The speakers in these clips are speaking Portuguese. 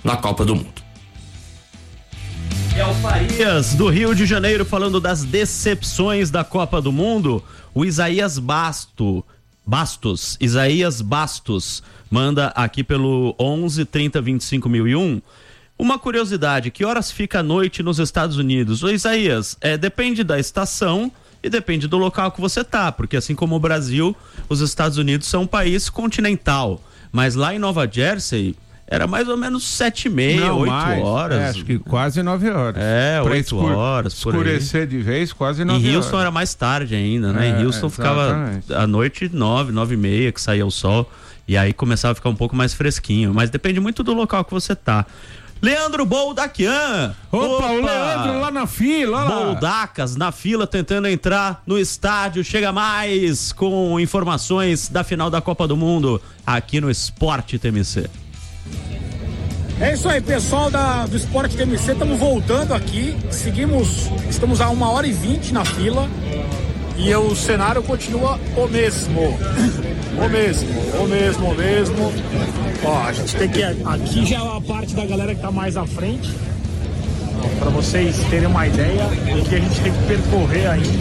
na Copa do Mundo. É o Farias, do Rio de Janeiro, falando das decepções da Copa do Mundo. O Isaías Bastos, manda aqui pelo 11 30 25 1001. Uma curiosidade, que horas fica a noite nos Estados Unidos? Ô Isaías, depende da estação e depende do local que você tá, porque assim como o Brasil, os Estados Unidos são um país continental, mas lá em Nova Jersey era mais ou menos 7h30, 8 horas. Acho que quase 9 horas. 8 horas. Escurecer de vez, quase 9 horas. Em Houston era mais tarde ainda, né? Em Houston ficava à noite 9h30 que saía o sol. E aí começava a ficar um pouco mais fresquinho. Mas depende muito do local que você tá. Leandro Boldaquian. Opa, o Leandro lá na fila. Boldacas na fila tentando entrar no estádio. Chega mais com informações da final da Copa do Mundo aqui no Esporte TMC. É isso aí, pessoal do Esporte TMC, estamos voltando aqui, estamos a 1h20 na fila e o cenário continua o mesmo. Ó, a gente tem que, aqui já é a parte da galera que tá mais à frente, para vocês terem uma ideia do que a gente tem que percorrer ainda.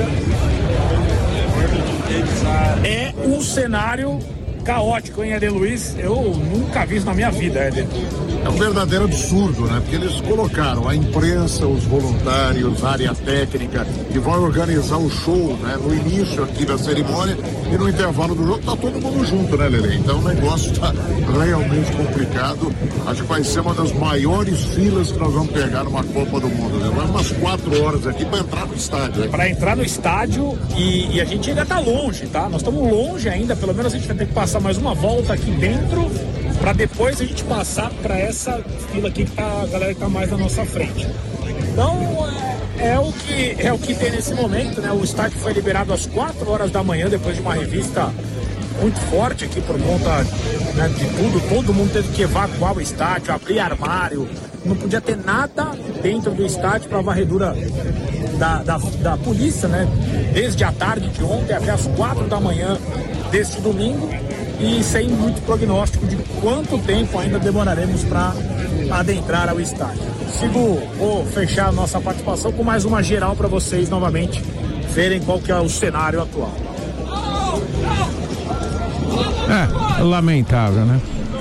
É um cenário caótico, hein, Eder Luiz? Eu nunca vi isso na minha vida, Eder. É um verdadeiro absurdo, né? Porque eles colocaram a imprensa, os voluntários, a área técnica, que vai organizar o show, né? No início aqui da cerimônia e no intervalo do jogo tá todo mundo junto, né, Lelê? Então o negócio tá realmente complicado. Acho que vai ser uma das maiores filas que nós vamos pegar numa Copa do Mundo, né? Vai umas 4 horas aqui para entrar no estádio, né? Para entrar no estádio e a gente ainda tá longe, tá? Nós estamos longe ainda, pelo menos a gente vai ter que passar mais uma volta aqui dentro para depois a gente passar para essa fila aqui que tá a galera que tá mais na nossa frente. Então é o que tem nesse momento, né? O estádio foi liberado às 4 horas da manhã depois de uma revista muito forte aqui por conta, né, de tudo. Todo mundo teve que evacuar o estádio, abrir armário, não podia ter nada dentro do estádio para a varredura da polícia, né? Desde a tarde de ontem até as 4 da manhã deste domingo. E sem muito prognóstico de quanto tempo ainda demoraremos para adentrar ao estádio. Vou fechar a nossa participação com mais uma geral para vocês novamente verem qual que é o cenário atual. Lamentável, né?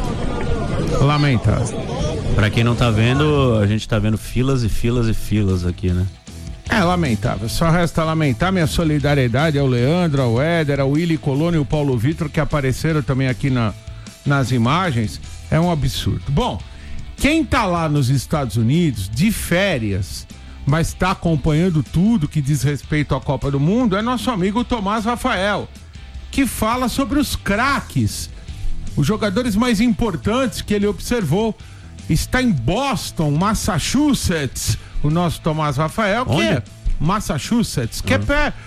Lamentável. Para quem não tá vendo, a gente tá vendo filas e filas e filas aqui, né? É lamentável, só resta lamentar minha solidariedade ao Leandro, ao Éder, ao Willy Colônia e ao Paulo Vitor, que apareceram também aqui nas imagens. É um absurdo. Bom, quem tá lá nos Estados Unidos de férias, mas tá acompanhando tudo que diz respeito à Copa do Mundo, é nosso amigo Tomás Rafael, que fala sobre os craques, os jogadores mais importantes que ele observou. Está em Boston, Massachusetts, o nosso Tomás Rafael, que é Massachusetts, que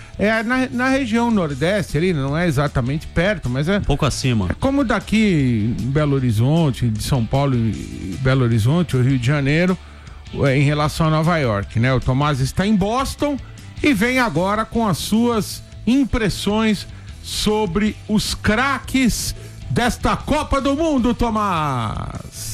é na região nordeste ali, não é exatamente perto, mas é um pouco acima. É como daqui em Belo Horizonte, de São Paulo e Belo Horizonte, o Rio de Janeiro, em relação a Nova York, né? O Tomás está em Boston e vem agora com as suas impressões sobre os craques desta Copa do Mundo, Tomás.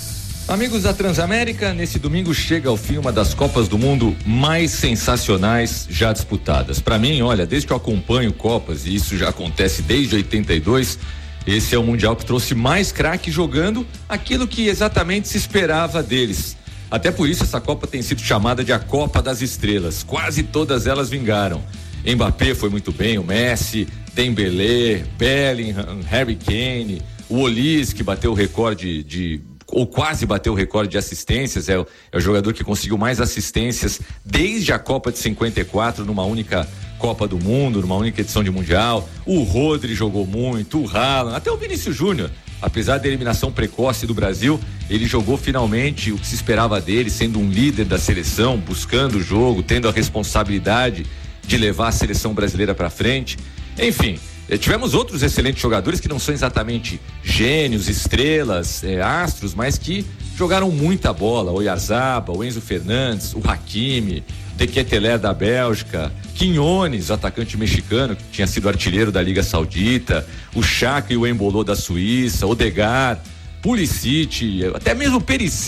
Amigos da Transamérica, nesse domingo chega ao fim uma das Copas do Mundo mais sensacionais já disputadas. Para mim, olha, desde que eu acompanho Copas, e isso já acontece desde 82, esse é o Mundial que trouxe mais craques jogando aquilo que exatamente se esperava deles. Até por isso essa Copa tem sido chamada de a Copa das Estrelas. Quase todas elas vingaram. Mbappé foi muito bem, o Messi, Dembélé, Bellingham, Harry Kane, o Olise, que bateu o recorde ou quase bateu o recorde de assistências, é o jogador que conseguiu mais assistências desde a Copa de 54, numa única Copa do Mundo, numa única edição de Mundial. O Rodri jogou muito, o Haaland, até o Vinícius Júnior, apesar da eliminação precoce do Brasil, ele jogou finalmente o que se esperava dele, sendo um líder da seleção, buscando o jogo, tendo a responsabilidade de levar a seleção brasileira para frente. Enfim, tivemos outros excelentes jogadores que não são exatamente gênios, estrelas, astros, mas que jogaram muita bola. O Oyarzabal, o Enzo Fernandes, o Hakimi, De Ketelaere da Bélgica, Quinones, atacante mexicano que tinha sido artilheiro da Liga Saudita, o Xhaka e o Embolo da Suíça, Odegaard, Pulisic, até mesmo o Perisic